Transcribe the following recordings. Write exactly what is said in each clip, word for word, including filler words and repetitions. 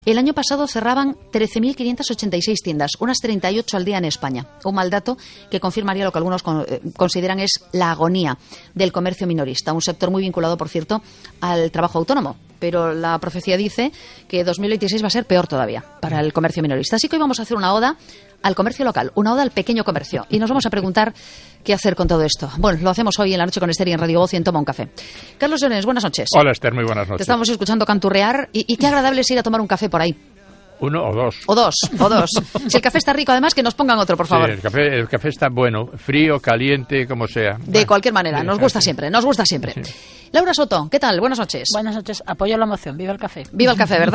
El año pasado cerraban trece mil quinientas ochenta y seis tiendas, unas treinta y ocho al día en España. Un mal dato que confirmaría lo que algunos con, eh, consideran es la agonía del comercio minorista, un sector muy vinculado, por cierto, al trabajo autónomo. Pero la profecía dice que dos mil veintiséis va a ser peor todavía para el comercio minorista. Así que hoy vamos a hacer una oda al comercio local, una oda al pequeño comercio. Y nos vamos a preguntar qué hacer con todo esto. Bueno, lo hacemos hoy en La Noche con Esther y en Radio Voz y en Toma un Café. Carlos Llorens, buenas noches. Hola Esther, muy buenas noches. Te estamos escuchando canturrear y, y qué agradable es ir a tomar un café por ahí. Uno o dos. O dos, o dos. Si el café está rico, además, que nos pongan otro, por favor. Sí, el café, el café está bueno, frío, caliente, como sea. De bueno, cualquier manera, sí, nos gusta siempre, nos gusta siempre. Sí. Laura Soto, ¿qué tal? Buenas noches. Buenas noches, apoyo la moción, viva el café. Viva el café, ¿verdad?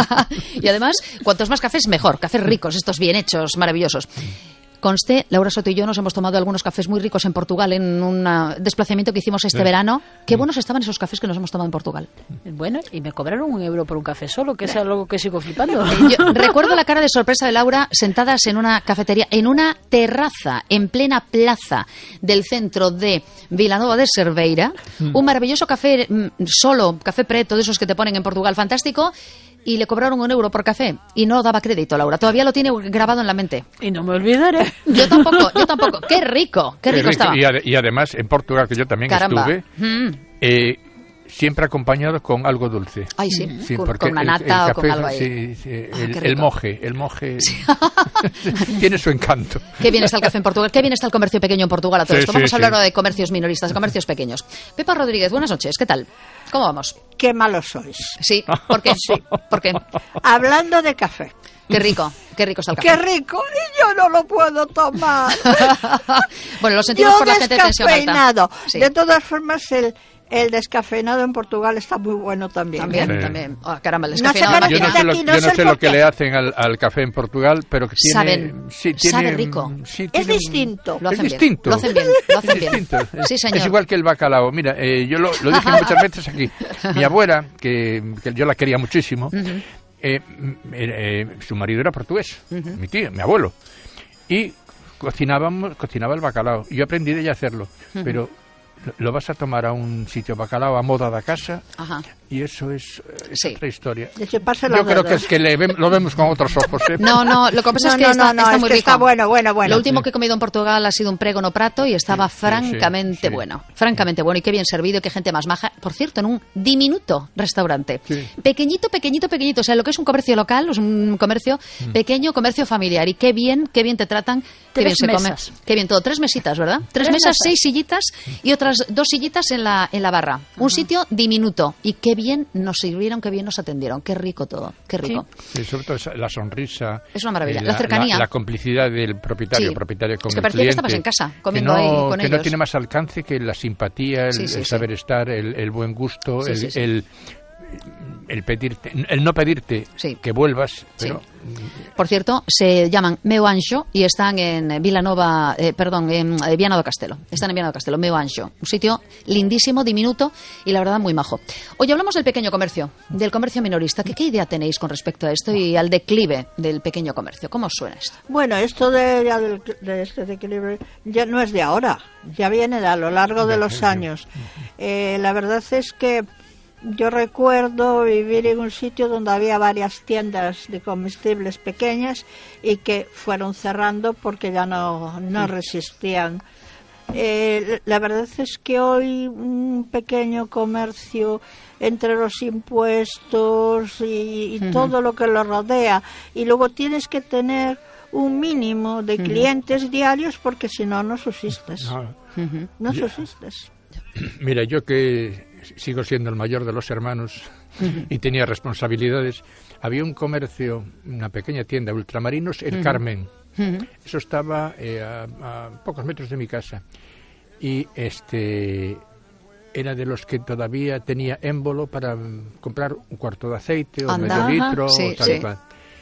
Y además, cuantos más cafés, mejor. Cafés ricos, estos bien hechos, maravillosos. Conste, Laura Soto y yo nos hemos tomado algunos cafés muy ricos en Portugal en un desplazamiento que hicimos este sí. verano. Qué buenos estaban esos cafés que nos hemos tomado en Portugal. Bueno, y me cobraron un euro por un café solo, que es algo que sigo flipando. Yo recuerdo la cara de sorpresa de Laura sentadas en una cafetería, en una terraza, en plena plaza del centro de Vilanova de Cerveira. Mm. Un maravilloso café solo, café preto, de esos que te ponen en Portugal, fantástico. Y le cobraron un euro por café y no daba crédito, Laura. Todavía lo tiene grabado en la mente. Y no me olvidaré. Yo tampoco, yo tampoco. ¡Qué rico! ¡Qué rico, rico estaba! Y, ade- y además, en Portugal, que yo también Caramba. estuve, Mm. eh, siempre acompañado con algo dulce. Ay, sí, Sí, con, porque con una el- nata el o café, con algo ahí. Sí, sí, Ah, el, qué el rico. moje, el moje tiene su encanto. Qué bien está el café en Portugal, qué bien está el comercio pequeño en Portugal a todo Sí, esto. sí, Vamos a hablar sí. ahora de comercios minoristas, de comercios pequeños. Pepa Rodríguez, buenas noches, ¿qué tal? ¿Cómo vamos? Qué malos sois. Sí, ¿por qué? Sí, ¿por qué? Hablando de café. Qué rico, qué rico está el café. ¡Qué rico! Y yo no lo puedo tomar. Bueno, lo sentimos Yo por la gente de tensión alta. descafeinado. Sí. De todas formas, el, el descafeinado en Portugal está muy bueno también. También, Sí. también. Oh, caramba, el No sé descafeinado qué de Yo no máquina. sé lo, aquí, no yo no sé sé por lo que qué. le hacen al, al café en Portugal, pero que tiene... Saben, sí, tiene, sabe rico. sí, Es tiene un- distinto. Lo Es hacen bien, distinto. lo hacen bien, lo hacen Es bien. distinto. Sí, Es- señor. Es igual que el bacalao. Mira, eh, yo lo, lo dije muchas veces aquí. Mi abuela, que, que yo la quería muchísimo, Ujú. eh, eh, su marido era portugués, mi tío, mi abuelo. Y cocinábamos, cocinaba el bacalao. Yo aprendí de ella a hacerlo. Ujú. Pero lo, lo vas a tomar a un sitio bacalao a moda de casa Ajá. y eso es, eh, es Sí. otra historia. De chuparse Yo los creo que dedos. es que le ve- lo vemos con otros ojos. ¿eh? No, no, lo que pasa No, es que no, está, no, no, está es muy que rico. está bueno, bueno, bueno. Lo último que he comido en Portugal ha sido un prégono prato y estaba Sí, sí, francamente sí. bueno. Francamente bueno y qué bien servido y qué gente más maja. Por cierto, en un diminuto restaurante. Sí. Pequeñito, pequeñito, pequeñito. O sea, lo que es un comercio local, es un comercio pequeño, comercio familiar. Y qué bien, qué bien te tratan, qué Tres bien se mesas. come. Qué bien todo. Tres mesitas, ¿verdad? Tres, Tres mesas, mesas. seis sillitas y otras dos sillitas en la, en la barra. Un sitio diminuto. Y qué bien nos sirvieron, qué bien nos atendieron. Qué rico todo, qué rico. Sí, sobre todo esa- la sonrisa. Es una maravilla. eh, La cercanía. La, complicidad del propietario, Sí. propietario con Es que el parecía que cliente. estabas en casa, que comiendo no, ahí con que ellos. no tiene más alcance que la simpatía, el, Sí, sí, el sí. saber estar, el, el buen gusto, Sí, el, sí, sí. el el pedirte, el no pedirte Sí. que vuelvas, Sí. pero Por cierto, se llaman Meu Anxo y están en Vilanova, eh, perdón, en eh, Viana do Castelo. Están en Viana do Castelo, Meu Anxo. Un sitio lindísimo, diminuto y la verdad muy majo. Hoy hablamos del pequeño comercio, del comercio minorista. ¿Qué, qué idea tenéis con respecto a esto y al declive del pequeño comercio? ¿Cómo os suena esto? Bueno, esto de, ya del- de este equilibrio ya no es de ahora, ya viene de a lo largo de los años. Eh, la verdad es que yo recuerdo vivir en un sitio donde había varias tiendas de comestibles pequeñas y que fueron cerrando porque ya no, no resistían. Eh, la verdad es que hoy un pequeño comercio entre los impuestos y, y Ujú. todo lo que lo rodea, y luego tienes que tener un mínimo de clientes diarios porque si no, no subsistes. no. Ujú. No Ya. subsistes. Mira, yo que sigo siendo el mayor de los hermanos y tenía responsabilidades, había un comercio, una pequeña tienda, Ultramarinos, El Carmen. Ujú. Eso estaba eh, a, a pocos metros de mi casa. Y este era de los que todavía tenía émbolo para mm, comprar un cuarto de aceite o Anda. medio Ajá. litro o Sí, tal sí. y cual.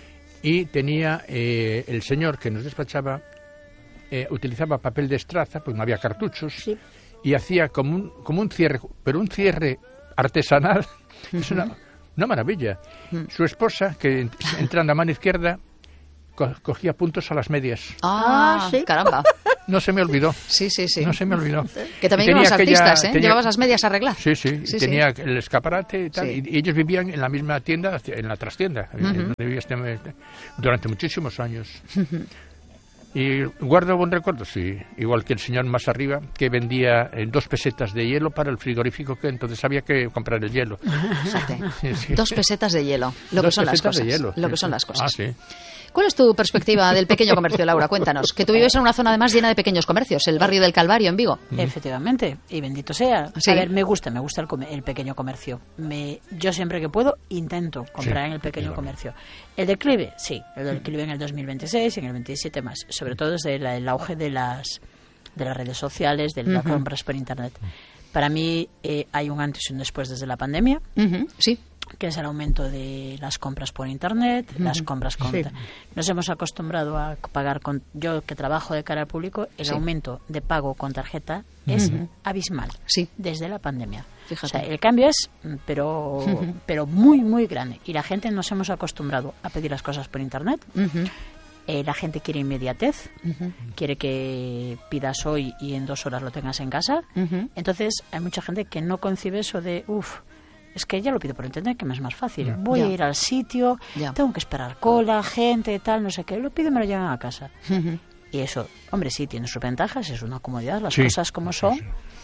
Y tenía eh, el señor que nos despachaba, eh, utilizaba papel de estraza, pues no había cartuchos, Sí. y hacía como un, como un cierre, pero un cierre artesanal. Es una, una maravilla. Su esposa, que entrando a mano izquierda, co- cogía puntos a las medias. Ah, Ah, sí. caramba. No se me olvidó. Sí, sí, sí. No se me olvidó. Que también tenía llevabas artistas, ¿eh? tenía... Llevabas las medias a arreglar. Sí, sí. sí tenía sí. el escaparate y tal. Sí. Y ellos vivían en la misma tienda, en la trastienda, uh-huh. donde vivía este, durante muchísimos años. Uh-huh. Y guardo buen recuerdo, sí. Igual que el señor más arriba, que vendía eh, dos pesetas de hielo para el frigorífico, que entonces había que comprar el hielo. Sí, sí. Dos pesetas de hielo. Lo dos que son las cosas. De hielo. Lo que sí, son sí. las cosas. Ah, sí. ¿Cuál es tu perspectiva del pequeño comercio, Laura? Cuéntanos. Que tú vives en una zona además llena de pequeños comercios, el barrio del Calvario en Vigo. Mm. Efectivamente, y bendito sea. Sí. A ver, me gusta, me gusta el, come- el pequeño comercio. Me, yo siempre que puedo intento comprar sí, en el pequeño sí, comercio. El declive, sí, el declive en el dos mil veintiséis y en el veintisiete más, sobre todo desde la, el auge de las de las redes sociales, de las uh-huh. compras por internet. Para mí eh, hay un antes y un después desde la pandemia. Uh-huh. Sí. Que es el aumento de las compras por internet, uh-huh. las compras con... Sí. Nos hemos acostumbrado a pagar con... Yo que trabajo de cara al público, el sí. aumento de pago con tarjeta uh-huh. es abismal sí. desde la pandemia. Fíjate. O sea, el cambio es, pero, uh-huh. pero muy, muy grande. Y la gente nos hemos acostumbrado a pedir las cosas por internet. Uh-huh. Eh, la gente quiere inmediatez, uh-huh. quiere que pidas hoy y en dos horas lo tengas en casa. Uh-huh. Entonces, hay mucha gente que no concibe eso de, uff, es que ya lo pido por internet, que me es más fácil. Yeah. Voy yeah. a ir al sitio, yeah. tengo que esperar cola, gente, tal, no sé qué. Lo pido y me lo llevan a casa. Uh-huh. Y eso, hombre, sí, tiene sus ventajas, es una comodidad, las sí. cosas como son.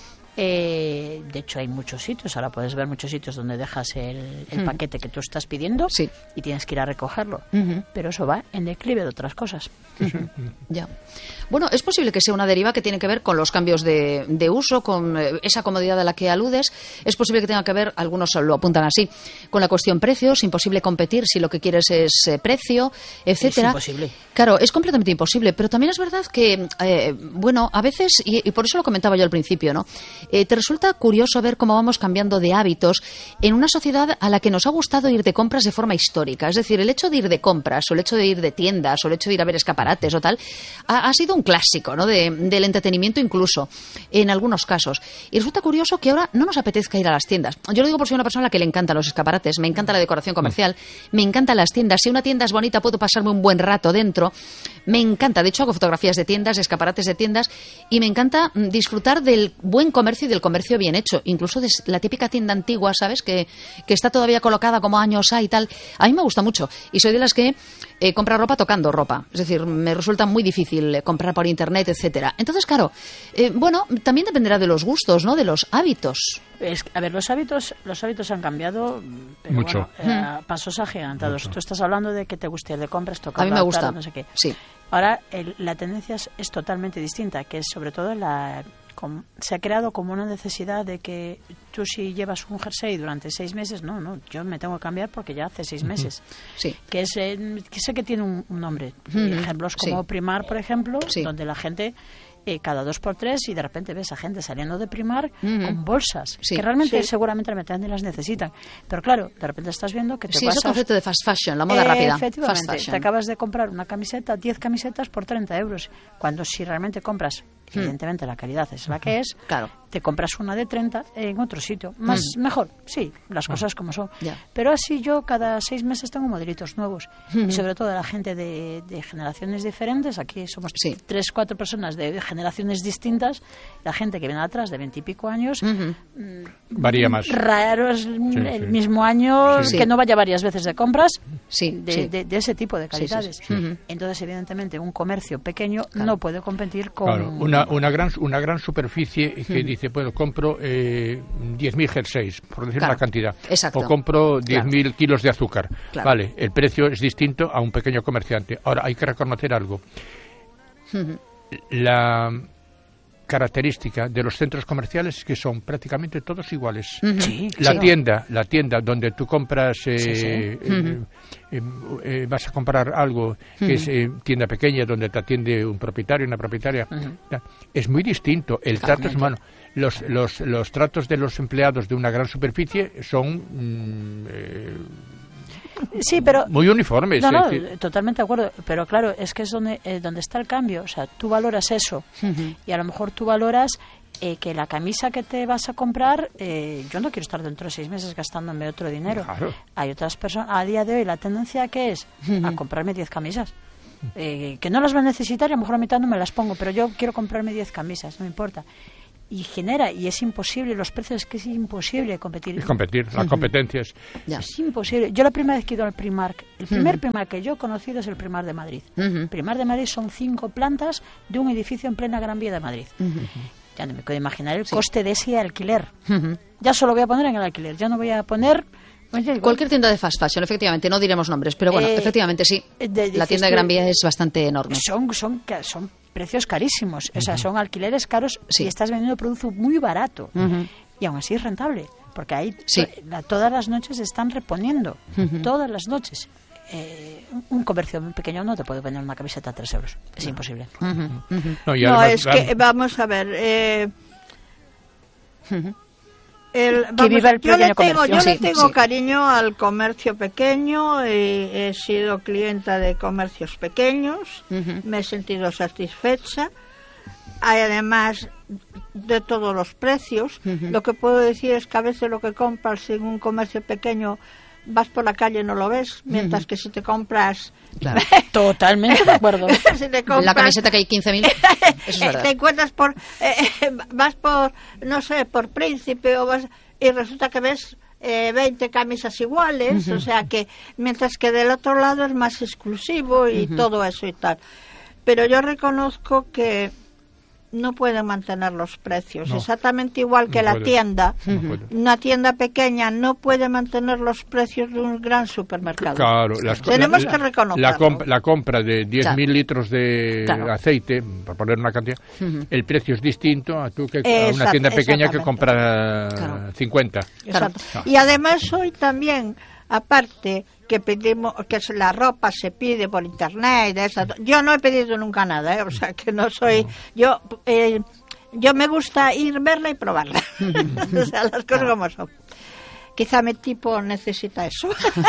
Eh, de hecho, hay muchos sitios, ahora puedes ver muchos sitios donde dejas el, el uh-huh. paquete que tú estás pidiendo sí. y tienes que ir a recogerlo. Uh-huh. Pero eso va en declive de otras cosas. Uh-huh. Ya. Bueno, es posible que sea una deriva que tiene que ver con los cambios de, de uso, con esa comodidad a la que aludes. Es posible que tenga que ver, algunos lo apuntan así, con la cuestión precios. Imposible competir si lo que quieres es eh, precio, etcétera. Es imposible. Claro, es completamente imposible. Pero también es verdad que, eh, bueno, a veces, y, y por eso lo comentaba yo al principio, ¿no? Eh, te resulta curioso ver cómo vamos cambiando de hábitos en una sociedad a la que nos ha gustado ir de compras de forma histórica. Es decir, el hecho de ir de compras, o el hecho de ir de tiendas, o el hecho de ir a ver escaparates o tal, ha, ha sido un clásico, ¿no? De, del entretenimiento incluso, en algunos casos. Y resulta curioso que ahora no nos apetezca ir a las tiendas. Yo lo digo por ser una persona a la que le encantan los escaparates, me encanta la decoración comercial, me encantan las tiendas. Si una tienda es bonita puedo pasarme un buen rato dentro. Me encanta, de hecho hago fotografías de tiendas, escaparates de tiendas, y me encanta disfrutar del buen comercio y del comercio bien hecho, incluso de la típica tienda antigua, ¿sabes? Que, que está todavía colocada como años hay y tal. A mí me gusta mucho y soy de las que eh, compra ropa tocando ropa. Es decir, me resulta muy difícil eh, comprar por internet, etcétera. Entonces, claro, eh, bueno, también dependerá de los gustos, ¿no? De los hábitos. Es, a ver, los hábitos los hábitos han cambiado, pero mucho. Bueno, eh, mm. pasos agigantados. Mucho. Tú estás hablando de que te guste ir de compras, tocar. A mí me gusta. No sé qué. Sí. Ahora el, la tendencia es, es totalmente distinta, que es sobre todo la com, se ha creado como una necesidad de que tú si llevas un jersey durante seis meses, no, no, yo me tengo que cambiar porque ya hace seis meses. Sí. Que es eh, que sé que tiene un, un nombre. Uh-huh. Ejemplos como sí. Primark, por ejemplo, sí. donde la gente Eh, cada dos por tres y de repente ves a gente saliendo de Primark uh-huh. con bolsas sí, que realmente sí. seguramente ni las necesitan, pero claro, de repente estás viendo que te sí, vas es el a... concepto de fast fashion, la moda eh, rápida. Efectivamente, fast te acabas de comprar una camiseta, diez camisetas por treinta euros, cuando si realmente compras, hmm. evidentemente la calidad es la que es, claro. te compras una de treinta en otro sitio, más hmm. mejor, sí, las cosas como son, yeah. pero así yo cada seis meses tengo modelitos nuevos, hmm. y sobre todo la gente de, de generaciones diferentes, aquí somos sí. tres, cuatro personas de generaciones distintas, la gente que viene atrás de veintipico años uh-huh. mmm, varía más, raros sí, el sí. mismo año sí. que no vaya varias veces de compras sí, de, sí. De, de ese tipo de calidades. Sí, sí, sí. Uh-huh. Entonces evidentemente un comercio pequeño claro. no puede competir con claro, una, una gran una gran superficie que uh-huh. dice, bueno, compro eh, diez mil jerseys, por decir claro. una cantidad. Exacto. O compro diez mil claro. kilos de azúcar. Claro. Vale, el precio es distinto a un pequeño comerciante. Ahora, hay que reconocer algo. Uh-huh. La característica de los centros comerciales es que son prácticamente todos iguales. Uh-huh. Sí, la sí. tienda, la tienda donde tú compras, eh, sí, sí. eh, Uh-huh. eh, eh, vas a comprar algo que uh-huh. es eh, tienda pequeña donde te atiende un propietario, una propietaria, uh-huh. es muy distinto. El trato es humano. Los, los, los tratos de los empleados de una gran superficie son mm, eh, sí, pero muy uniformes. No, no, decir. totalmente de acuerdo. Pero claro, es que es donde, eh, donde está el cambio. O sea, tú valoras eso. Uh-huh. Y a lo mejor tú valoras eh, que la camisa que te vas a comprar, eh, yo no quiero estar dentro de seis meses gastándome otro dinero. Claro. Hay otras personas, a día de hoy la tendencia que es uh-huh. a comprarme diez camisas. eh, que no las va a necesitar y a lo mejor a mitad no me las pongo, pero yo quiero comprarme diez camisas, no me importa. Y genera, y es imposible, los precios, es que es imposible competir. Es competir, las competencias. Ya. Es imposible. Yo la primera vez que he ido al Primark, el primer uh-huh. Primark que yo he conocido es el Primark de Madrid. Uh-huh. El Primark de Madrid son cinco plantas de un edificio en plena Gran Vía de Madrid. Uh-huh. Ya no me puedo imaginar el sí. coste de ese alquiler. Uh-huh. Ya solo voy a poner en el alquiler, ya no voy a poner... Cualquier tienda de fast fashion, efectivamente, no diremos nombres, pero bueno, eh, efectivamente sí, de, la tienda de Gran Vía es bastante enorme. Son, son, son precios carísimos, uh-huh. o sea, son alquileres caros sí. y estás vendiendo producto muy barato uh-huh. y aún así es rentable, porque ahí sí. to, la, todas las noches están reponiendo, uh-huh. todas las noches. Eh, un comercio muy pequeño no te puede vender una camiseta a tres euros, es no. imposible. Uh-huh. Uh-huh. No, y además, no, es que, vamos a ver... Eh, uh-huh. El, vamos, que viva el yo le tengo, yo sí, le tengo sí. cariño al comercio pequeño, y he sido clienta de comercios pequeños, uh-huh. me he sentido satisfecha. Hay además de todos los precios. Uh-huh. Lo que puedo decir es que a veces lo que compras en un comercio pequeño vas por la calle y no lo ves, mientras uh-huh. que si te compras... Claro. Totalmente de acuerdo. Si te compras, la camiseta que hay quince mil, eso es verdad. Te encuentras por... Eh, vas por, no sé, por Príncipe o vas, y resulta que ves eh, veinte camisas iguales, uh-huh. o sea que mientras que del otro lado es más exclusivo y uh-huh. todo eso y tal. Pero yo reconozco que no pueden mantener los precios, no, exactamente igual que no la puede, tienda. No una tienda pequeña no puede mantener los precios de un gran supermercado. Claro, las, tenemos la, que reconocerlo. La, comp la compra de diez mil claro. litros de claro. aceite, por poner una cantidad, uh-huh. el precio es distinto a tú que a una tienda pequeña que compra claro. cincuenta. Exacto. Claro. Y además hoy también, aparte que pedimos, que la ropa se pide por internet, de esa, yo no he pedido nunca nada, ¿eh? O sea que no soy, yo eh, yo me gusta ir verla y probarla, o sea, las cosas como son. Quizá mi tipo necesita eso.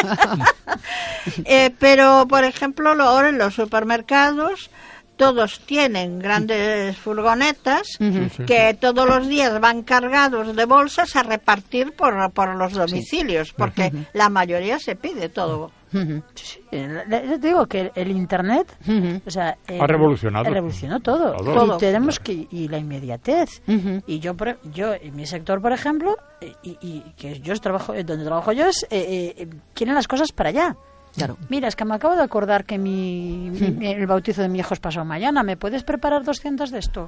eh, pero por ejemplo ahora en los supermercados todos tienen grandes furgonetas uh-huh. que todos los días van cargados de bolsas a repartir por, por los domicilios, sí. porque uh-huh. la mayoría se pide todo. Uh-huh. Sí, yo te digo que el, el internet uh-huh. o sea, el, ha revolucionado, revolucionó todo. todo. todo. Y tenemos que y la inmediatez. Uh-huh. Y yo, por, yo en mi sector, por ejemplo, y, y que yo trabajo, donde trabajo yo es eh, eh, quieren las cosas para allá. Claro. Mira, es que me acabo de acordar que mi, mi el bautizo de mi hijo es pasado mañana. ¿Me puedes preparar doscientos de esto?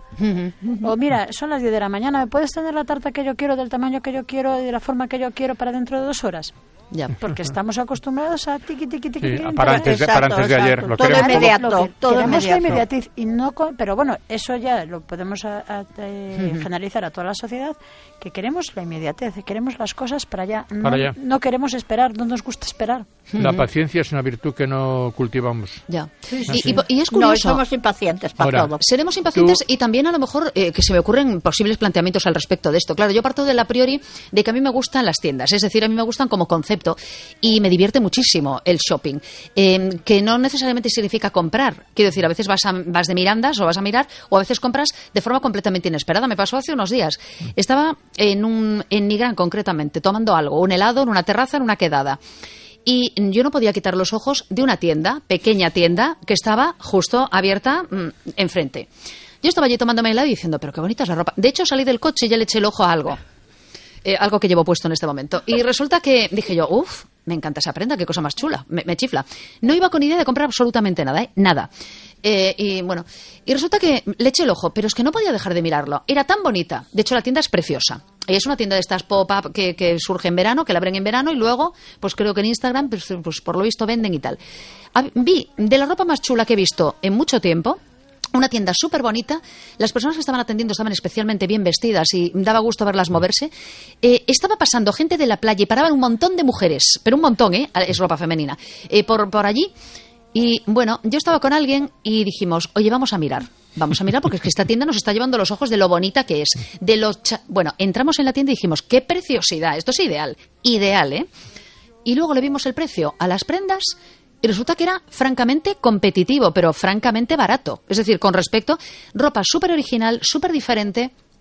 O mira, son las diez de la mañana. ¿Me puedes tener la tarta que yo quiero, del tamaño que yo quiero, de la forma que yo quiero para dentro de dos horas? Ya. Porque estamos acostumbrados a tiqui, tiqui, tiqui, sí, para, antes de, exacto, para antes de ayer. Lo todo queremos inmediato. Lo que todo queremos inmediato. la inmediatez. Y no con, pero bueno, eso ya lo podemos a, a, eh, uh-huh. generalizar a toda la sociedad, que queremos la inmediatez, queremos las cosas para allá. No, para allá. No queremos esperar, no nos gusta esperar. La uh-huh. paciencia es una virtud que no cultivamos. Ya. Sí, sí. Sí. Y, y es curioso. No, somos impacientes para Ahora, todo. Seremos impacientes tú... y también a lo mejor eh, que se me ocurren posibles planteamientos al respecto de esto. Claro, yo parto de la priori de que a mí me gustan las tiendas, es decir, a mí me gustan como concepto y me divierte muchísimo el shopping, eh, que no necesariamente significa comprar. Quiero decir, a veces vas, a, vas de mirandas o vas a mirar, o a veces compras de forma completamente inesperada. Me pasó hace unos días. Estaba en, un, en Nigrán, concretamente, tomando algo, un helado, en una terraza, en una quedada. Y yo no podía quitar los ojos de una tienda, pequeña tienda, que estaba justo abierta mmm, enfrente. Yo estaba allí tomándome helado y diciendo, pero qué bonita es la ropa. De hecho, salí del coche y ya le eché el ojo a algo. Eh, algo que llevo puesto en este momento. Y resulta que dije yo, uff, me encanta esa prenda, qué cosa más chula, me, me chifla. No iba con idea de comprar absolutamente nada, ¿eh? Nada. Eh, y bueno, y resulta que le eché el ojo, pero es que no podía dejar de mirarlo. Era tan bonita. De hecho, la tienda es preciosa. Y es una tienda de estas pop-up que, que surge en verano, que la abren en verano y luego, pues creo que en Instagram, pues, pues por lo visto venden y tal. Vi de la ropa más chula que he visto en mucho tiempo. Una tienda súper bonita, las personas que estaban atendiendo estaban especialmente bien vestidas y daba gusto verlas moverse. Eh, estaba pasando gente de la playa y paraban un montón de mujeres, pero un montón, ¿eh? Es ropa femenina, eh, por, por allí. Y bueno, yo estaba con alguien y dijimos, oye, vamos a mirar. Vamos a mirar porque es que esta tienda nos está llevando los ojos de lo bonita que es. De lo cha... Bueno, entramos en la tienda y dijimos, qué preciosidad, esto es ideal, ideal, ¿eh? Y luego le vimos el precio a las prendas. Y resulta que era francamente competitivo, pero francamente barato. Es decir, con respecto, ropa súper original, súper diferente,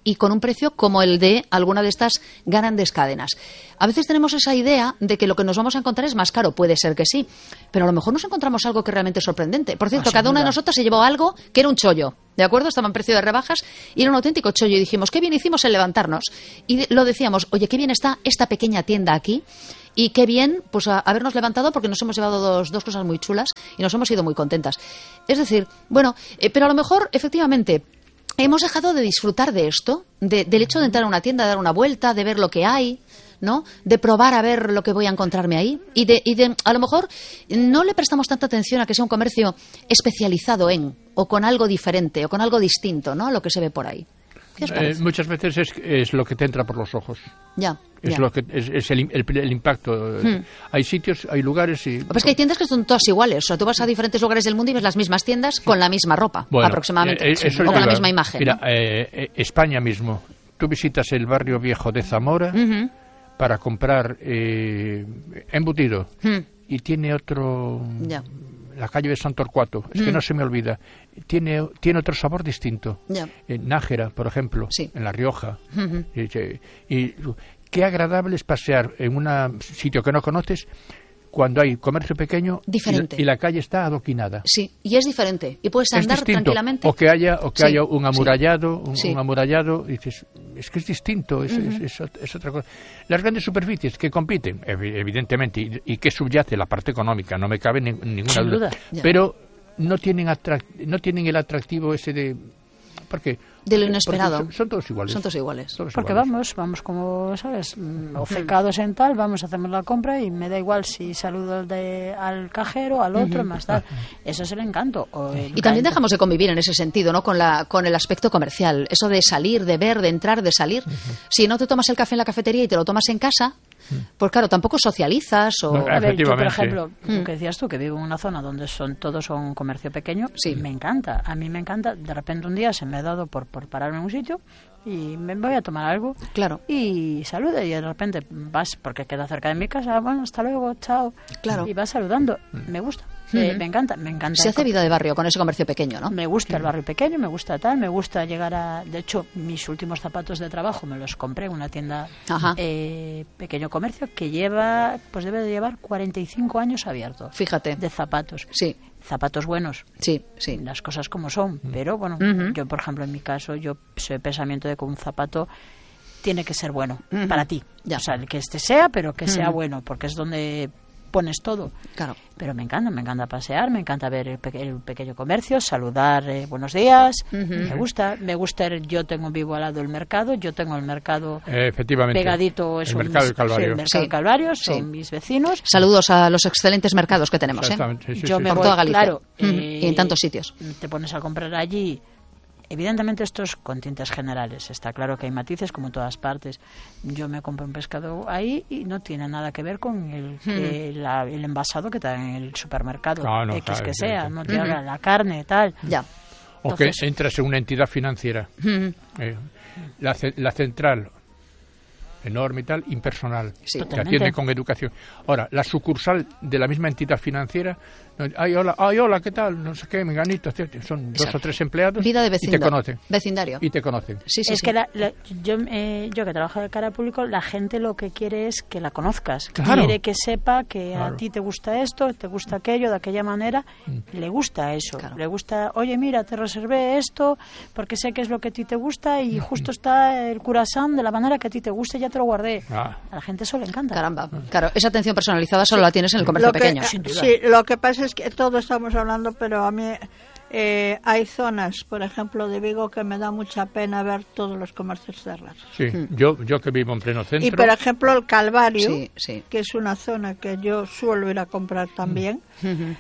y con un precio como el de alguna de estas grandes cadenas. A veces tenemos esa idea de que lo que nos vamos a encontrar es más caro. Puede ser que sí, pero a lo mejor nos encontramos algo que es realmente sorprendente. Por cierto, Ah, cada una de duda. nosotras se llevó algo que era un chollo, ¿de acuerdo? Estaba en precio de rebajas y era un auténtico chollo. Y dijimos, qué bien hicimos en levantarnos. Y de- lo decíamos, oye, qué bien está esta pequeña tienda aquí. Y qué bien, pues, a, habernos levantado porque nos hemos llevado dos, dos cosas muy chulas y nos hemos ido muy contentas. Es decir, bueno, eh, pero a lo mejor, efectivamente, hemos dejado de disfrutar de esto, de- del hecho de entrar a una tienda, de dar una vuelta, de ver lo que hay, ¿no? De probar a ver lo que voy a encontrarme ahí. Y de, y de, a lo mejor, no le prestamos tanta atención a que sea un comercio especializado en, o con algo diferente, o con algo distinto, ¿no? A lo que se ve por ahí. ¿Qué os Eh, parece? muchas veces es, es lo que te entra por los ojos. Ya, Es ya. lo que es, es el, el- el impacto. Hmm. Hay sitios, hay lugares y. Lo que pasa es que hay tiendas que son todas iguales. O sea, tú vas a diferentes lugares del mundo y ves las mismas tiendas con la misma ropa, Bueno, aproximadamente. eh, eh, eso o con la iba. misma imagen. Mira, ¿no? eh, eh, España mismo. Tú visitas el barrio viejo de Zamora Ujú. para comprar eh, embutido Hmm. y tiene otro. Ya. La calle de San Torcuato, es que Mm. no se me olvida. Tiene, tiene otro sabor distinto. Ya. En Nájera, por ejemplo, Sí. en La Rioja. Ujú. Y, se- y qué agradable es pasear en un sitio que no conoces cuando hay comercio pequeño y la- Diferente. Y, la calle está adoquinada. Sí, y es diferente. Y puedes Es andar distinto. tranquilamente. O que haya, o que Sí, haya un sí. amurallado, un, Sí. un amurallado, y dices, es que es distinto, es, es- es ot- es otra cosa. Las grandes superficies que compiten, evi- evidentemente, y, y que subyace la parte económica, no me cabe ni- ninguna Sin duda, duda. Ya. pero no tienen atrac- no tienen el atractivo ese de porque De lo porque inesperado. son, son todos iguales. Son todos iguales. Todos Porque iguales. vamos, vamos como, ¿sabes? Mm, Ofecados en tal, vamos, hacemos la compra y me da igual si saludo al, de, al cajero, al otro, más tal. Eso es el encanto. O el Y también encanto. dejamos de convivir en ese sentido, ¿no? Con, la, con el aspecto comercial. Eso de salir, de ver, de entrar, de salir. Si no te tomas el café en la cafetería y te lo tomas en casa, pues claro, tampoco socializas o... No, A ver, yo, por Efectivamente. ejemplo, Mm. lo que decías tú, que vivo en una zona donde son todos son comercio pequeño, Sí. me encanta. A mí me encanta. De repente un día se me ha dado por, por pararme en un sitio y me voy a tomar algo. Claro. Y saluda y de repente vas, porque queda cerca de mi casa, bueno, hasta luego, chao. Claro. Y vas saludando. Me gusta. Eh, me encanta, me encanta. Se el hace co- vida de barrio con ese comercio pequeño, ¿no? Me gusta el barrio pequeño, me gusta tal, me gusta llegar a... De hecho, mis últimos zapatos de trabajo me los compré en una tienda Ajá. eh, pequeño comercio que lleva, pues debe de llevar cuarenta y cinco años abierto. Fíjate. De zapatos. Sí, Zapatos buenos, sí, sí. las cosas como son. Pero bueno, Ujú. yo por ejemplo en mi caso, yo soy de pensamiento de que un zapato tiene que ser bueno Ujú. para ti. Ya. O sea, el que este sea, pero que sea Ujú. bueno, porque es donde pones todo. Claro. Pero me encanta, me encanta pasear, me encanta ver el, peque- el pequeño comercio, saludar, eh, buenos días, Ujú. me gusta, me gusta, el- yo tengo vivo al lado el mercado, yo tengo el mercado Eh, efectivamente. pegadito, el son mercado mis- del Calvario. sí, el mercado Sí. del Calvario, Sí. son mis vecinos. Saludos a los excelentes mercados que tenemos, ¿eh? Exactamente, sí, sí, yo sí, me sí. Por voy, toda Galicia. claro, Ujú. eh, Y en tantos sitios. te pones a comprar allí. Evidentemente esto es con tintes generales, está claro que hay matices como en todas partes. Yo me compro un pescado ahí y no tiene nada que ver con el, que la- el envasado que está en el supermercado, No, no, X claro, que sea, evidente. no tiene la, la carne, tal. Ya. O que Entonces- entras en una entidad financiera. Ujú. eh, la, ce- la central, enorme y tal, impersonal, Sí. que Totalmente. atiende con educación. Ahora, la sucursal de la misma entidad financiera, no, ay, hola, ay, hola, ¿qué tal? No sé qué, menganito, etcétera. Son dos Exacto. o tres empleados Vida de y te vecindario. conocen. Vecindario. Y te conocen. Sí, sí, es sí. que la- la- yo, eh, yo que trabajo de cara al público, la gente lo que quiere es que la conozcas. Claro. Quiere que sepa que Claro. a ti te gusta esto, te gusta aquello, de aquella manera. Le gusta eso. Claro. Le gusta, oye, mira, te reservé esto porque sé que es lo que a ti te gusta y justo está el curasán de la manera que a ti te gusta y ya te lo guardé. Ah. A la gente eso le encanta. Caramba. Claro, esa atención personalizada solo la tienes en el comercio Lo que- pequeño. Sin duda. Sí, lo que pasa es que todos estamos hablando, pero a mí eh, hay zonas, por ejemplo, de Vigo, que me da mucha pena ver todos los comercios cerrados. Sí, yo, yo que vivo en pleno centro. Y, por ejemplo, el Calvario, Sí, sí. que es una zona que yo suelo ir a comprar también, Ujú.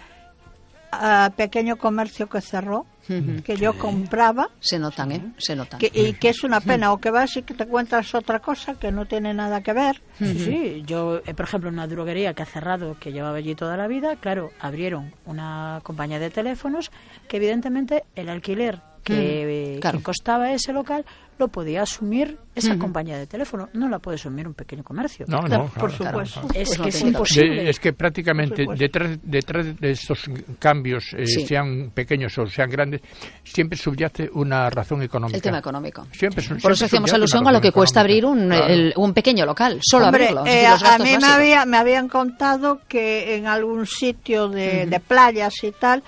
a pequeño comercio que cerró, Ujú. que yo compraba, Se notan, ¿eh? Se notan. que, y que es una pena, o que vas y que te encuentras otra cosa que no tiene nada que ver. Sí, sí. Yo, eh, por ejemplo, una droguería que ha cerrado, que llevaba allí toda la vida, claro, abrieron una compañía de teléfonos que evidentemente el alquiler que, Mm, claro. que costaba ese local lo podía asumir esa Ujú. compañía de teléfono, no la puede asumir un pequeño comercio. No, Claro, no, por claro, supuesto. claro, claro. Es Pues que no es tiene imposible. De- es que prácticamente Por supuesto. detrás, detrás de estos cambios, eh, Sí. sean pequeños o sean grandes, siempre subyace una razón económica. El tema económico. Siempre, su- Por siempre eso hacíamos subyace alusión una a lo que razón cuesta abrir económica. un, Claro. el- un pequeño local, solo Hombre, abrirlo. es eh, decir, los a gastos mí me, básicos. había, me habían contado que en algún sitio de, de playas y tal,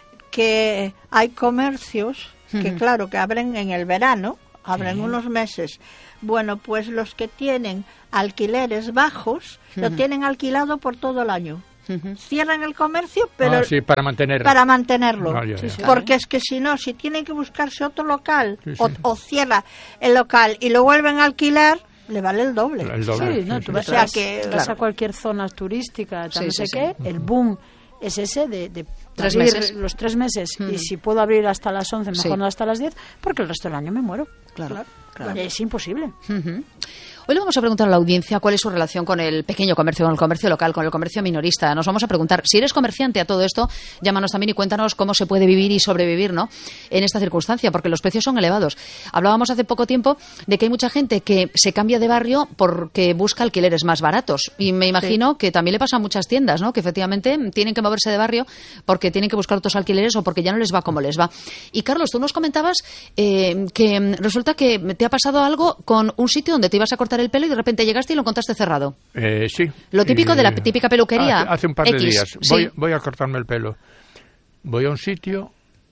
que hay comercios que, Ujú. claro, que abren en el verano, abren Sí. unos meses. Bueno, pues los que tienen alquileres bajos, lo Ujú. tienen alquilado por todo el año. Ujú. Cierran el comercio, pero Ah, sí, para mantener. para mantenerlo. Ah, ya, ya. Sí, sí. Porque es que si no, si tienen que buscarse otro local Sí, sí. O, o cierra el local y lo vuelven a alquilar, le vale el doble. El doble, Sí, no, sí, tú sí. vas, O sea vas- que- vas claro. a cualquier zona turística, tal, Sí, no sí, sé sí. qué, el boom es ese de, de Tres abrir meses. los tres meses Mm. y si puedo abrir hasta las once, mejor Sí. no hasta las diez, porque el resto del año me muero. Claro, claro. Es imposible. Ujú. Hoy le vamos a preguntar a la audiencia cuál es su relación con el pequeño comercio, con el comercio local, con el comercio minorista. Nos vamos a preguntar, si eres comerciante a todo esto, llámanos también y cuéntanos cómo se puede vivir y sobrevivir, ¿no?, en esta circunstancia, porque los precios son elevados. Hablábamos hace poco tiempo de que hay mucha gente que se cambia de barrio porque busca alquileres más baratos. Y me imagino que también le pasa a muchas tiendas, ¿no?, que efectivamente tienen que moverse de barrio porque tienen que buscar otros alquileres o porque ya no les va como les va. Y Carlos, tú nos comentabas eh, que mm, resulta que te ha pasado algo con un sitio donde te ibas a cortar el pelo y de repente llegaste y lo encontraste cerrado. Eh, sí. Lo típico de la típica peluquería Hace, hace un par de X, días. sí. Voy, voy a cortarme el pelo. Voy a un sitio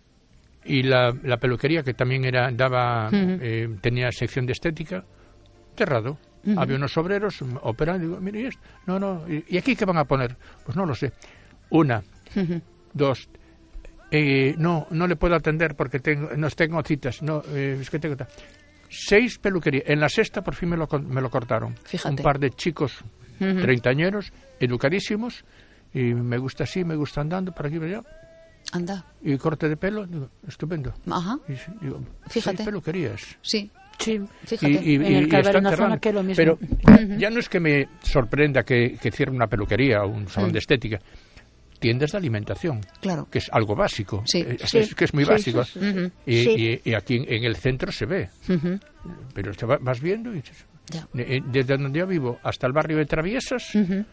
y la, la peluquería, que también era daba Ujú. eh, tenía sección de estética, cerrado. Ujú. Había unos obreros operando. Digo, mire, ¿y esto? No, no. ¿Y, y aquí qué van a poner? Pues no lo sé. Una, Ujú. dos. Eh, no, no le puedo atender porque tengo, no tengo citas. No, eh, es que tengo. ta- Seis peluquerías. En la sexta por fin me lo, con- me lo cortaron. Fíjate. Un par de chicos Ujú. treintañeros, educadísimos, y me gusta así, me gusta andando por aquí y por allá. Anda. Y corte de pelo, digo, estupendo. Ajá. Y, digo, Fíjate. seis peluquerías. Sí. Sí. Fíjate. Y, y- En el y- y Calvario, están una zona cerrando. que es lo mismo. Pero Ujú. ya no es que me sorprenda que, que cierre una peluquería o un salón Mm. de estética. Tiendas de alimentación, Claro. que es algo básico, Sí. eh, es, Sí. es que es muy Sí, básico. sí, sí. Ujú. Y, Sí. y- y aquí en, en el centro se ve, Ujú. pero te va- vas viendo y dices, Ya. eh, desde donde yo vivo hasta el barrio de Traviesas, Ujú.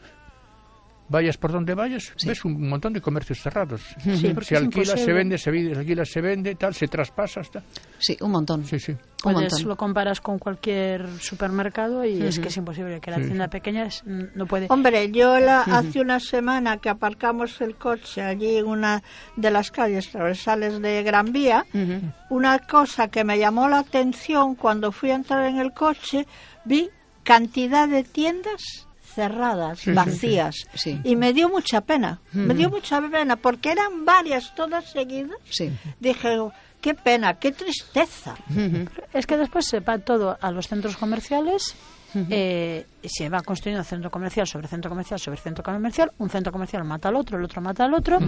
vayas por donde vayas, Sí. ves un montón de comercios cerrados. Sí, porque Se es alquila, se imposible. vende, se vende, se alquila, se vende, tal, se traspasa, hasta. Sí, un montón. Sí, sí. Un Puedes, montón. lo comparas con cualquier supermercado y es Ujú. que es imposible que la Sí, tienda sí. pequeña es- no puede. Hombre, yo la, hace una semana que aparcamos el coche allí en una de las calles transversales de Gran Vía, Ujú. una cosa que me llamó la atención cuando fui a entrar en el coche, vi cantidad de tiendas cerradas, Sí, sí, vacías, sí. Sí. y me dio mucha pena, me Ujú. dio mucha pena, porque eran varias todas seguidas. Sí. Dije, oh, qué pena, qué tristeza. Ujú. Es que después se va todo a los centros comerciales, eh, se va construyendo centro comercial sobre centro comercial sobre centro comercial, un centro comercial mata al otro, el otro mata al otro.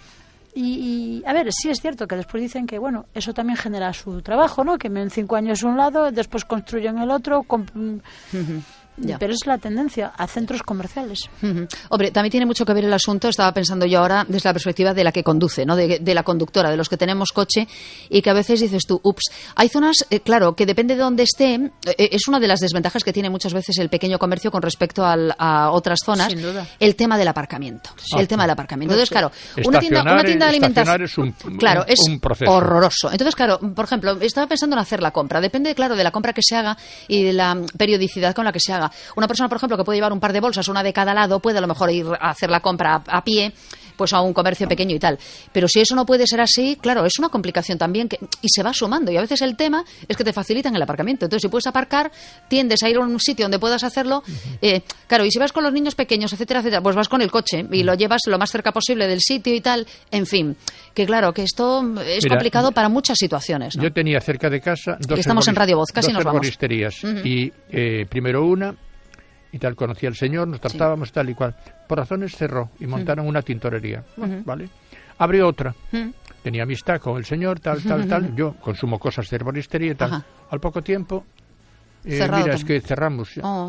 Y, y, a ver, sí es cierto que después dicen que, bueno, eso también genera su trabajo, ¿no? Que en cinco años un lado, después construyen el otro, comp- Ujú. Ya. pero es la tendencia a centros comerciales. Ujú. Hombre, también tiene mucho que ver el asunto, estaba pensando yo ahora desde la perspectiva de la que conduce, ¿no? de, de la conductora, de los que tenemos coche y que a veces dices tú, ups, hay zonas, eh, claro, que depende de dónde esté, eh, es una de las desventajas que tiene muchas veces el pequeño comercio con respecto al- a otras zonas, Sin duda. el tema del aparcamiento, el tema del aparcamiento. Entonces, claro, una tienda, una Estacionar- tienda de alimentación, estacionar es un- claro, un- es un proceso. horroroso. Entonces, claro, por ejemplo, estaba pensando en hacer la compra, depende, claro, de la compra que se haga y de la periodicidad con la que se haga. Una persona, por ejemplo, que puede llevar un par de bolsas, una de cada lado, puede a lo mejor ir a hacer la compra a, a pie, pues a un comercio pequeño y tal. Pero si eso no puede ser así, claro, es una complicación también que, y se va sumando. Y a veces el tema es que te facilitan el aparcamiento. Entonces, si puedes aparcar, tiendes a ir a un sitio donde puedas hacerlo. Eh, claro, y si vas con los niños pequeños, etcétera, etcétera, pues vas con el coche y lo llevas lo más cerca posible del sitio y tal. En fin, que claro, que esto es Mira, complicado para muchas situaciones, ¿no? Yo tenía cerca de casa dos, Y estamos en herboris- Radio Voz, casi dos nos vamos. herboristerías. Ujú. Y eh, primero una, y tal, conocí al señor, nos tratábamos tal y cual. Por razones cerró y montaron una tintorería. Bueno, Ujú. ¿vale? Abrió otra. Mm. Tenía amistad con el señor, tal, tal, tal. Yo consumo cosas de herboristería y tal. Ajá. Al poco tiempo, eh, Cerrado mira, es también. que cerramos. Ya. Oh,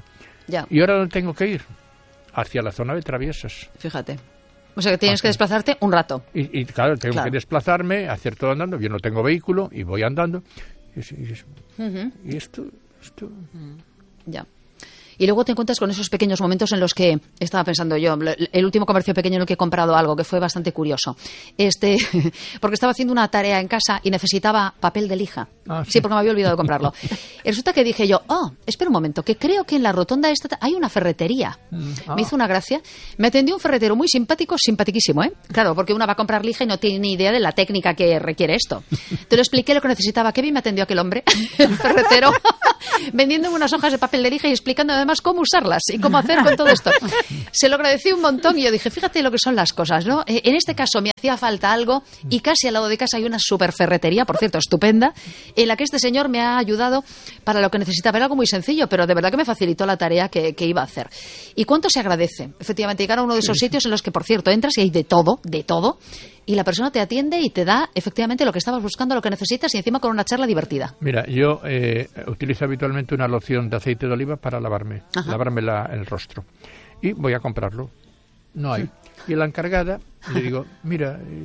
ya, ¿Y ahora dónde tengo que ir? Hacia la zona de Traviesas. fíjate. O sea, que tienes Ah, que sí. desplazarte un rato. Y, y, claro, tengo Claro. que desplazarme, hacer todo andando. Yo no tengo vehículo y voy andando. Y, y, uh-huh. y esto... esto... Ya. Y luego te encuentras con esos pequeños momentos en los que estaba pensando yo, el último comercio pequeño en el que he comprado algo, que fue bastante curioso. Este, porque estaba haciendo una tarea en casa y necesitaba papel de lija. Ah, sí. sí, porque me había olvidado de comprarlo. Y resulta que dije yo, oh, espera un momento, que creo que en la rotonda esta hay una ferretería. Mm, ah. Me hizo una gracia. Me atendió un ferretero muy simpático, simpatiquísimo, ¿eh? Claro, porque una va a comprar lija y no tiene ni idea de la técnica que requiere esto. Te lo expliqué lo que necesitaba. Qué bien me atendió aquel hombre, el ferretero, vendiéndome unas hojas de papel de lija y explicando además cómo usarlas y cómo hacer con todo esto. Se lo agradecí un montón y yo dije, fíjate lo que son las cosas, ¿no? Eh, en este caso me hacía falta algo y casi al lado de casa hay una super ferretería, por cierto, estupenda, en la que este señor me ha ayudado para lo que necesitaba. Era algo muy sencillo, pero de verdad que me facilitó la tarea que, que iba a hacer. ¿Y cuánto se agradece? Efectivamente, llegar a uno de esos sitios en los que, por cierto, entras y hay de todo, de todo, y la persona te atiende y te da efectivamente lo que estabas buscando, lo que necesitas y encima con una charla divertida. Mira, yo eh, utilizo habitualmente una loción de aceite de oliva para lavarme, Ajá. lavarme la, el rostro. Y voy a comprarlo. No hay. Y la encargada le digo, mira, eh,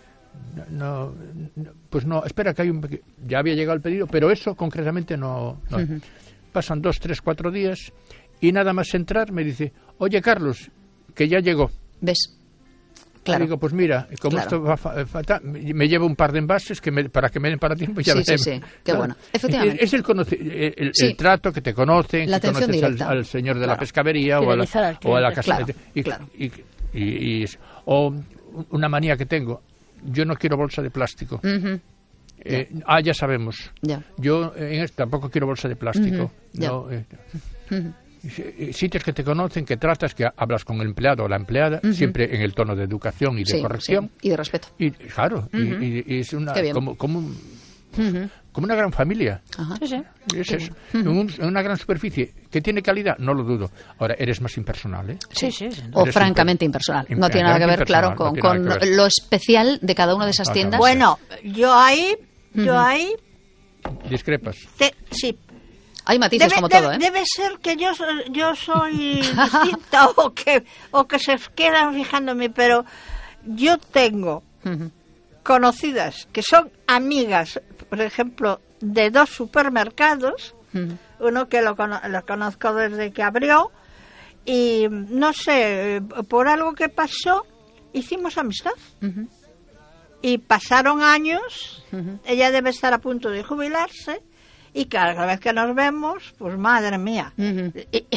no, no, pues no, espera que hay un... Ya había llegado el pedido, pero eso concretamente no, no hay. Uh-huh. Pasan dos, tres, cuatro días y nada más entrar me dice, oye Carlos, que ya llegó. ¿Ves? Claro. Digo, pues mira, como claro. esto va fa- fatal, me llevo un par de envases que me, para que me den para tiempo y ya sí, veremos. Sí, sí, qué bueno. Efectivamente. Es, es el, conoce- el, sí. el trato que te conocen, la que conoces al, al señor de claro. la pescadería o a la, o a la casa. Claro. Y, claro. y, y, y, y, o una manía que tengo, yo no quiero bolsa de plástico. Uh-huh. Eh, yeah. Ah, ya sabemos. Yeah. Yo en esto tampoco quiero bolsa de plástico. Uh-huh. No, yeah. eh, uh-huh. Sitios que te conocen, que tratas, que hablas con el empleado o la empleada, uh-huh. siempre en el tono de educación y de sí, corrección. Sí. Y de respeto. Y claro, uh-huh. y, y es una como, como, un, uh-huh. como una gran familia. Ajá. Sí, sí. Es eso. Uh-huh. Un, una gran superficie que tiene calidad, no lo dudo. Ahora, eres más impersonal, ¿eh? Sí, sí. sí. O francamente impersonal. impersonal. No tiene nada que ver, claro, con, no con ver. lo especial de cada una de esas tiendas. Bueno, yo ahí, yo uh-huh. ahí... Discrepas. Te, sí. Hay matices debe, como debe, todo, ¿eh? Debe ser que yo, yo soy distinta o que o que se quedan fijándome, pero yo tengo uh-huh. conocidas que son amigas, por ejemplo, de dos supermercados, uh-huh. uno que lo, lo conozco desde que abrió, y no sé, por algo que pasó, hicimos amistad. Uh-huh. Y pasaron años, uh-huh. ella debe estar a punto de jubilarse, y cada vez que nos vemos, pues madre mía, uh-huh.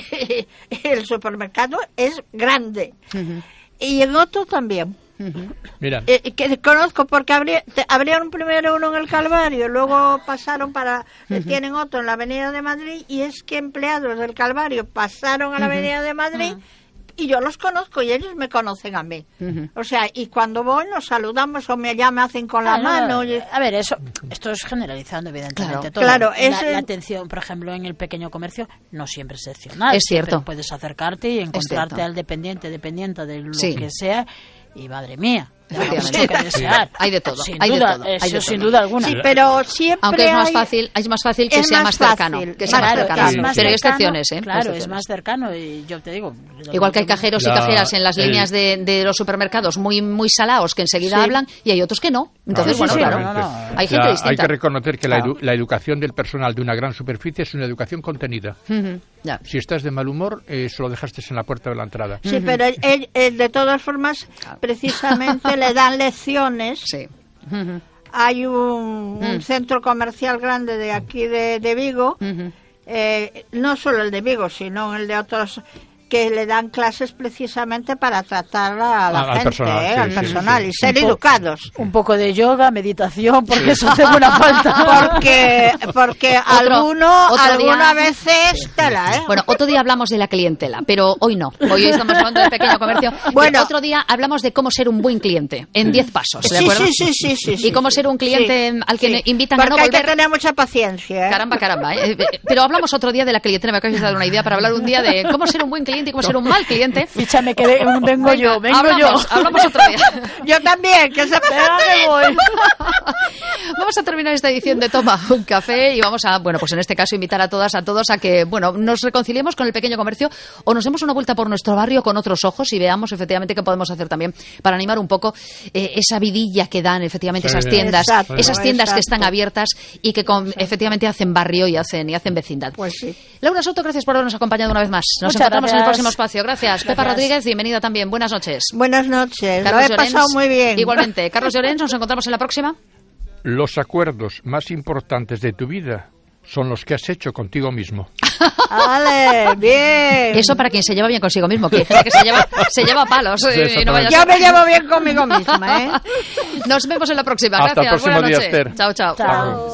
el supermercado es grande. Uh-huh. Y en otro también. Uh-huh. Mira. Eh, que conozco porque abrí, te, abrieron primero uno en el Calvario, luego pasaron para, uh-huh. tienen otro en la Avenida de Madrid, y es que empleados del Calvario pasaron a la uh-huh. Avenida de Madrid. Uh-huh. Y yo los conozco y ellos me conocen a mí. Uh-huh. O sea, y cuando voy nos saludamos o me, ya me hacen con la ah, mano. No, a ver, eso esto es generalizando, evidentemente. Claro, todo. claro es la, la atención, por ejemplo, en el pequeño comercio no siempre es excepcional. Es cierto. Siempre puedes acercarte y encontrarte al dependiente, dependiente de lo sí. que sea, y madre mía. Sí, que desear. Hay de todo, sin hay duda, de todo, eso hay de sin todo. duda alguna. Sí, pero siempre aunque es más hay... fácil, es más fácil que es sea más más cercano, fácil. que sea claro, más cercano. Es más pero hay cercano, excepciones, ¿eh? Claro, excepciones. es más cercano y yo te digo. Igual que hay cajeros la, y cajeras en las el, líneas de, de los supermercados muy muy salados que enseguida sí. hablan y hay otros que no. Entonces, claro, bueno, sí, claro, no, no, no. hay gente la, distinta. Hay que reconocer que claro. la, edu- la educación del personal de una gran superficie es una educación contenida. Uh-huh. Ya. Si estás de mal humor, eh, eso lo dejaste en la puerta de la entrada. Sí, uh-huh. pero él, él, de todas formas, precisamente le dan lecciones. Sí. Uh-huh. Hay un, un uh-huh. centro comercial grande de aquí de, de Vigo, uh-huh. eh, no solo el de Vigo, sino el de otros, que le dan clases precisamente para tratar a la al gente, personal, eh, sí, al sí, personal, sí, y sí. ser un educados. Po- un poco de yoga, meditación, porque sí. eso hace buena falta. Porque, porque Otro, alguno, otro alguna día... vez es tela, ¿eh? Bueno, otro día hablamos de la clientela, pero hoy no. Hoy estamos hablando del pequeño comercio. Bueno, otro día hablamos de cómo ser un buen cliente, en diez pasos, ¿de sí, acuerdo? Sí, sí, sí, sí, sí. Y cómo ser un cliente sí, al que sí. invitan porque a no volver. Hay que tener mucha paciencia, ¿eh? Caramba, caramba. ¿eh? Pero hablamos otro día de la clientela, me acabas de dar una idea para hablar un día de cómo ser un buen cliente alguien tiene que ser un mal cliente. Fíchame que vengo Venga, yo, vengo hablamos, yo. Hablamos otro día. Yo también, que se me voy. Vamos a terminar esta edición de Toma un Café y vamos a, bueno, pues en este caso invitar a todas, a todos a que, bueno, nos reconciliemos con el pequeño comercio o nos demos una vuelta por nuestro barrio con otros ojos y veamos efectivamente qué podemos hacer también para animar un poco eh, esa vidilla que dan efectivamente sí, esas tiendas, exacto, esas tiendas exacto. que están abiertas y que con, efectivamente hacen barrio y hacen y hacen vecindad. Pues sí. Laura Soto, gracias por habernos acompañado una vez más. Nos Muchas encontramos gracias. en el próximo espacio. Gracias. gracias. Pepa Rodríguez, bienvenida también. Buenas noches. Buenas noches. Carlos Lo he Llorens, pasado muy bien. Igualmente. Carlos Llorens, nos encontramos en la próxima. Los acuerdos más importantes de tu vida son los que has hecho contigo mismo. Vale, bien. Eso para quien se lleva bien consigo mismo, que hay gente que se lleva, se lleva palos. Sí, y no vaya a Yo ser... me llevo bien conmigo misma, ¿eh? Nos vemos en la próxima. Hasta Gracias. el próximo Buenas día, noches. Esther. Chao, chao. Chao.